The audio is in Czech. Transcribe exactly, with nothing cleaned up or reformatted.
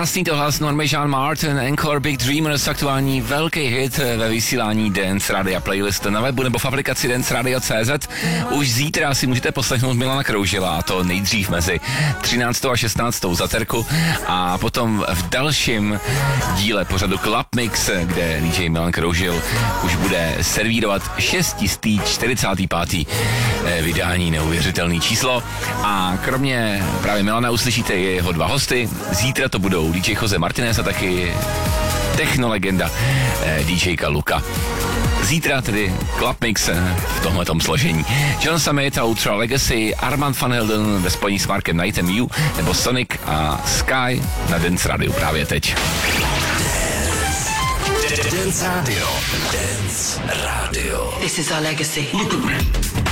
Krásný to hlas Normy Jean Martin, Encore Big Dreamers, aktuální velký hit ve vysílání Dance Radia Playlist na webu nebo v aplikaci Dance Radio tečka cé zet. Už zítra si můžete poslechnout Milana Kroužila, a to nejdřív mezi třináctou a šestnáctou za terku a potom v dalším díle pořadu Club Mix, kde dý džej Milan Kroužil už bude servírovat šestistý čtyřicátý pátý vydání, neuvěřitelný číslo. A kromě právě Milana uslyšíte i jeho dva hosty. Zítra to budou dý džej Jose Martinez a taky technolegenda dý džejka Luka. Zítra tedy Club Mix v tomhletom složení. John Summit a Ultra Legacy, Armand van Helden ve spojení s Markem Knightem U nebo Sonic a Sky na Dance Radio právě teď. Dance Radio. Dance Radio. This is our legacy. Look at me.